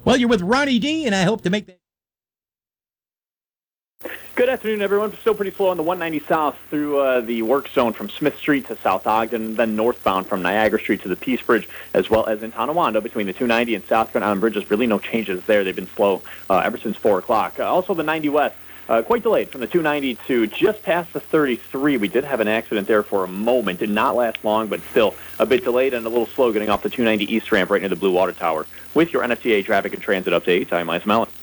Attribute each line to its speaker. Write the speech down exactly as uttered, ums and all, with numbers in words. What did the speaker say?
Speaker 1: Well, you're with Ronnie D, and I hope to make that.
Speaker 2: Good afternoon, everyone. Still pretty slow on the one ninety south through uh, the work zone from Smith Street to South Ogden, then northbound from Niagara Street to the Peace Bridge, as well as in Tonawanda between the two ninety and South Grand Island bridges. Really no changes there. They've been slow uh, ever since four o'clock. Uh, also, the ninety west, uh, quite delayed from the two ninety to just past the thirty-three. We did have an accident there for a moment. Did not last long, but still a bit delayed and a little slow getting off the two ninety east ramp right near the Blue Water Tower. With your N F T A traffic and transit update, I'm Lance Mellon.